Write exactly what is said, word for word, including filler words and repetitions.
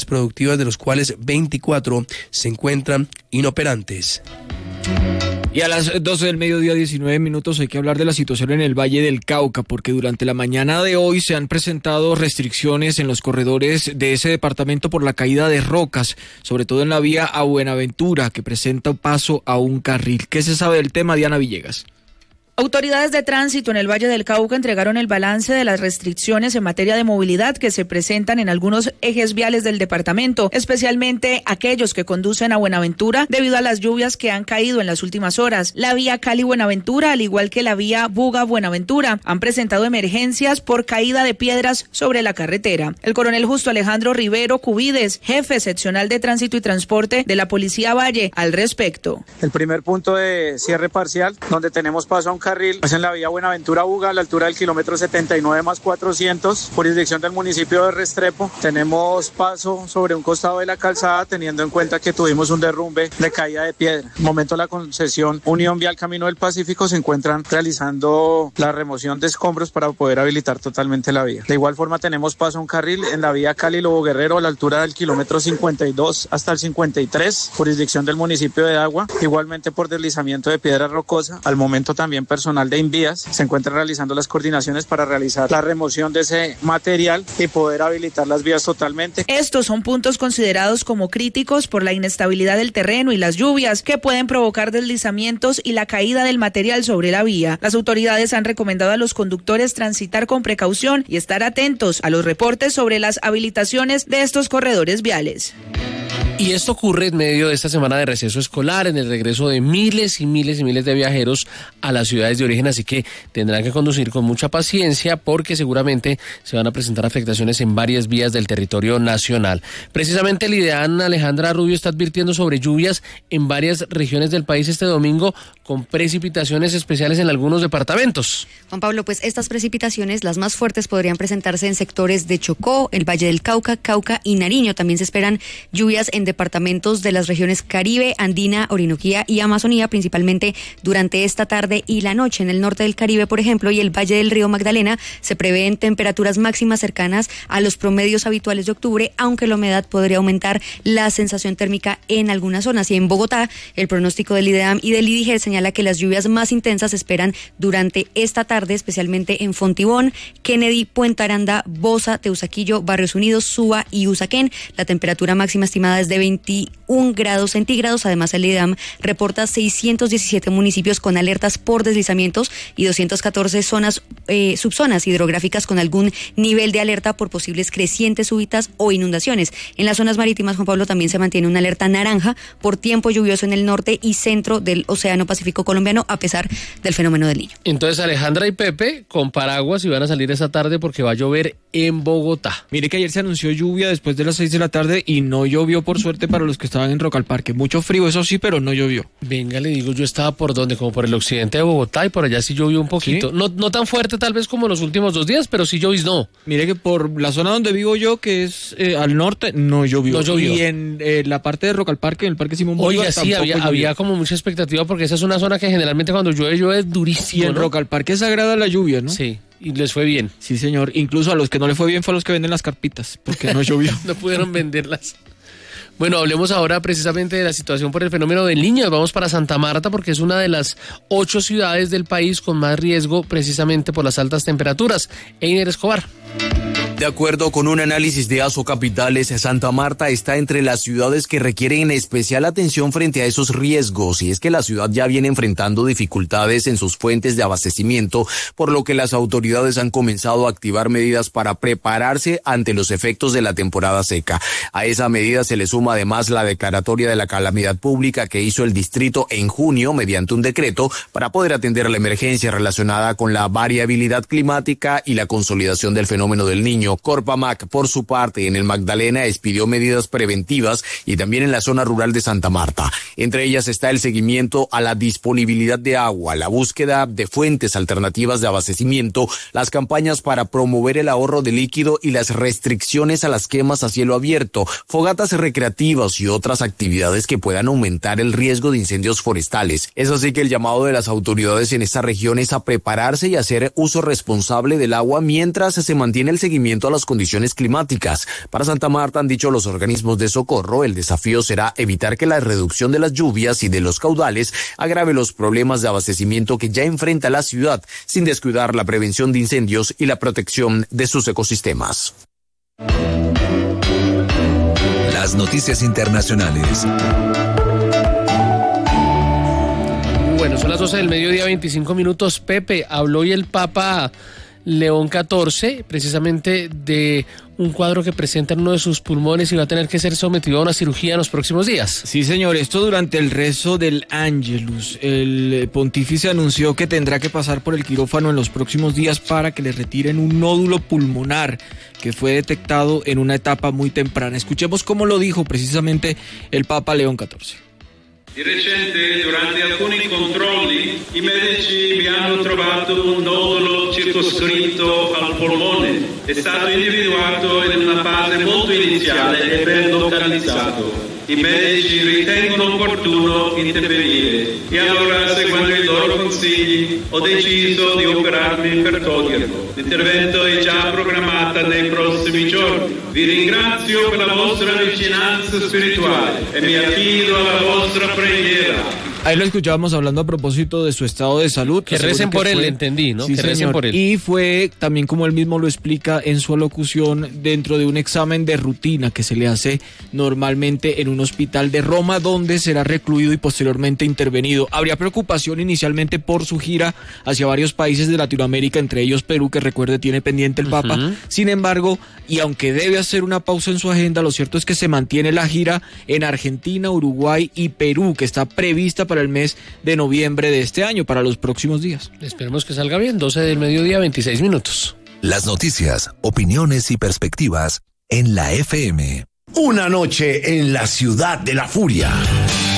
productivas, de los cuales veinticuatro se encuentran inoperantes. Y a las doce del mediodía, diecinueve minutos, hay que hablar de la situación en el Valle del Cauca, porque durante la mañana de hoy se han presentado restricciones en los corredores de ese departamento por la caída de rocas, sobre todo en la vía a Buenaventura, que presenta paso a un carril. ¿Qué se sabe del tema, Diana Villegas? Autoridades de tránsito en el Valle del Cauca entregaron el balance de las restricciones en materia de movilidad que se presentan en algunos ejes viales del departamento, especialmente aquellos que conducen a Buenaventura debido a las lluvias que han caído en las últimas horas. La vía Cali-Buenaventura, al igual que la vía Buga-Buenaventura, han presentado emergencias por caída de piedras sobre la carretera. El coronel Justo Alejandro Rivero Cubides, jefe seccional de Tránsito y Transporte de la Policía Valle, al respecto. El primer punto de cierre parcial, donde tenemos paso a un carril, es en la vía Buenaventura-Buga, a la altura del kilómetro setenta y nueve más cuatrocientos, jurisdicción del municipio de Restrepo. Tenemos paso sobre un costado de la calzada, teniendo en cuenta que tuvimos un derrumbe de caída de piedra. En el momento la concesión Unión Vial Camino del Pacífico se encuentran realizando la remoción de escombros para poder habilitar totalmente la vía. De igual forma tenemos paso a un carril en la vía Cali-Lobo Guerrero, a la altura del kilómetro cincuenta y dos hasta el cincuenta y tres, jurisdicción del municipio de Agua, igualmente por deslizamiento de piedra rocosa. Al momento también personal de Invías se encuentra realizando las coordinaciones para realizar la remoción de ese material y poder habilitar las vías totalmente. Estos son puntos considerados como críticos por la inestabilidad del terreno y las lluvias que pueden provocar deslizamientos y la caída del material sobre la vía. Las autoridades han recomendado a los conductores transitar con precaución y estar atentos a los reportes sobre las habilitaciones de estos corredores viales. Y esto ocurre en medio de esta semana de receso escolar, en el regreso de miles y miles y miles de viajeros a las ciudades de origen, así que tendrán que conducir con mucha paciencia porque seguramente se van a presentar afectaciones en varias vías del territorio nacional. Precisamente el IDEAN, Alejandra Rubio, está advirtiendo sobre lluvias en varias regiones del país este domingo, con precipitaciones especiales en algunos departamentos. Juan Pablo, pues estas precipitaciones, las más fuertes, podrían presentarse en sectores de Chocó, el Valle del Cauca, Cauca y Nariño. También se esperan lluvias en departamentos de las regiones Caribe, Andina, Orinoquía y Amazonía, principalmente durante esta tarde y la noche. En el norte del Caribe, por ejemplo, y el Valle del Río Magdalena, se prevén temperaturas máximas cercanas a los promedios habituales de octubre, aunque la humedad podría aumentar la sensación térmica en algunas zonas. Y en Bogotá, el pronóstico del IDEAM y del IDIGER señala que las lluvias más intensas se esperan durante esta tarde, especialmente en Fontibón, Kennedy, Puente Aranda, Bosa, Teusaquillo, Barrios Unidos, Suba y Usaquén. La temperatura máxima estimada es de veintiún grados centígrados. Además, el IDEAM reporta seiscientos diecisiete municipios con alertas por deslizamientos y doscientas catorce zonas, eh, subzonas hidrográficas con algún nivel de alerta por posibles crecientes súbitas o inundaciones. En las zonas marítimas, Juan Pablo, también se mantiene una alerta naranja por tiempo lluvioso en el norte y centro del Océano Pacífico colombiano, a pesar del fenómeno del Niño. Entonces, Alejandra y Pepe con paraguas y van a salir esa tarde porque va a llover en Bogotá. Mire que ayer se anunció lluvia después de las seis de la tarde y no llovió, por suerte, para los que estaban en Rock al Parque. Mucho frío, eso sí, pero no llovió. Venga, le digo, yo estaba por donde, como por el occidente de Bogotá, y por allá sí llovió un poquito. ¿Sí? No, no tan fuerte tal vez como los últimos dos días, pero sí lloviznó. Mire que por la zona donde vivo yo, que es eh, al norte, no llovió. No llovió. Y en eh, la parte de Rock al Parque, en el Parque Simón Bolívar, Oiga, sí, había, había como mucha expectativa porque esa es una zona que generalmente cuando llueve, llueve durísimo, y en ¿no? Rock al Parque es sagrada la lluvia, ¿no? Sí. Y les fue bien. Sí, señor. Incluso a los que no les fue bien fue a los que venden las carpitas, porque no llovió. No pudieron venderlas. Bueno, hablemos ahora precisamente de la situación por el fenómeno del Niño. Vamos para Santa Marta porque es una de las ocho ciudades del país con más riesgo precisamente por las altas temperaturas. Einer Escobar. De acuerdo con un análisis de ASO Capitales, Santa Marta está entre las ciudades que requieren especial atención frente a esos riesgos, y es que la ciudad ya viene enfrentando dificultades en sus fuentes de abastecimiento, por lo que las autoridades han comenzado a activar medidas para prepararse ante los efectos de la temporada seca. A esa medida se le suma además la declaratoria de la calamidad pública que hizo el distrito en junio mediante un decreto para poder atender la emergencia relacionada con la variabilidad climática y la consolidación del fenómeno del Niño. Corpamac, por su parte, en el Magdalena expidió medidas preventivas y también en la zona rural de Santa Marta. Entre ellas está el seguimiento a la disponibilidad de agua, la búsqueda de fuentes alternativas de abastecimiento, las campañas para promover el ahorro de líquido y las restricciones a las quemas a cielo abierto, fogatas recreativas y otras actividades que puedan aumentar el riesgo de incendios forestales. Es así que el llamado de las autoridades en esta región es a prepararse y hacer uso responsable del agua mientras se mantiene el seguimiento a las condiciones climáticas. Para Santa Marta han dicho los organismos de socorro, el desafío será evitar que la reducción de las lluvias y de los caudales agrave los problemas de abastecimiento que ya enfrenta la ciudad, sin descuidar la prevención de incendios y la protección de sus ecosistemas. Las noticias internacionales. Bueno, son las doce del mediodía, veinticinco minutos. Pepe, habló hoy el Papa León catorce, precisamente de un cuadro que presenta en uno de sus pulmones y va a tener que ser sometido a una cirugía en los próximos días. Sí, señor, esto durante el rezo del Ángelus. El pontífice anunció que tendrá que pasar por el quirófano en los próximos días para que le retiren un nódulo pulmonar que fue detectado en una etapa muy temprana. Escuchemos cómo lo dijo precisamente el Papa León catorce. Di recente, durante alcuni controlli, i medici mi hanno trovato un nodulo circoscritto al polmone. È stato individuato in una fase molto iniziale e ben localizzato. I medici ritengono opportuno intervenire e allora, seguendo i loro consigli, ho deciso di operarmi per toglierlo. L'intervento è già programmato nei prossimi giorni. Vi ringrazio per la vostra vicinanza spirituale e mi affido alla vostra preghiera. Ahí lo escuchábamos hablando a propósito de su estado de salud. Que recen por él, entendí, ¿no? Sí, que recen por él. Y fue también, como él mismo lo explica en su alocución, dentro de un examen de rutina que se le hace normalmente en un hospital de Roma, donde será recluido y posteriormente intervenido. Habría preocupación inicialmente por su gira hacia varios países de Latinoamérica, entre ellos Perú, que recuerde tiene pendiente el Papa. Uh-huh. Sin embargo, y aunque debe hacer una pausa en su agenda, lo cierto es que se mantiene la gira en Argentina, Uruguay y Perú, que está prevista para el mes de noviembre de este año, para los próximos días. Esperemos que salga bien. doce del mediodía, veintiséis minutos. Las noticias, opiniones y perspectivas en la F M. Una noche en la ciudad de la furia.